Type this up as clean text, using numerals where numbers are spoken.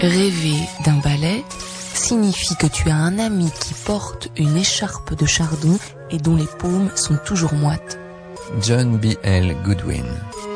Rêver d'un balai signifie que tu as un ami qui porte une écharpe de chardon et dont les paumes sont toujours moites. John B. L. Goodwin.